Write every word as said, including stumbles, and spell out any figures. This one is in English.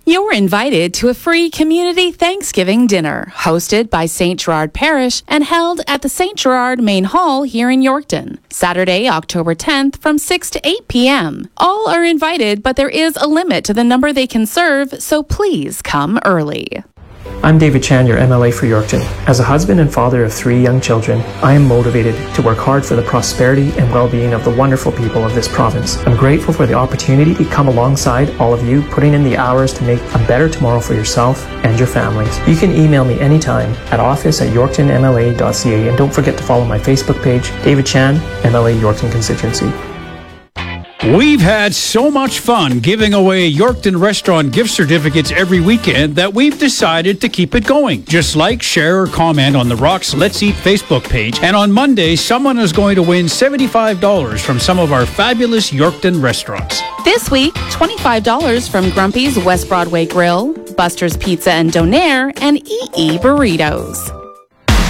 You're invited to a free community Thanksgiving dinner hosted by Saint Gerard Parish and held at the Saint Gerard Main Hall here in Yorkton. Saturday, October tenth from six to eight p.m. All are invited, but there is a limit to the number they can serve, so please come early. I'm David Chan, your M L A for Yorkton. As a husband and father of three young children, I am motivated to work hard for the prosperity and well-being of the wonderful people of this province. I'm grateful for the opportunity to come alongside all of you, putting in the hours to make a better tomorrow for yourself and your families. You can email me anytime at office at yorkton m l a dot c a, and don't forget to follow my Facebook page, David Chan, M L A Yorkton Constituency. We've had so much fun giving away Yorkton Restaurant gift certificates every weekend that we've decided to keep it going. Just like, share, or comment on the Rocks Let's Eat Facebook page. And on Monday, someone is going to win seventy-five dollars from some of our fabulous Yorkton restaurants. This week, twenty-five dollars from Grumpy's West Broadway Grill, Buster's Pizza and Donair, and E E Burritos.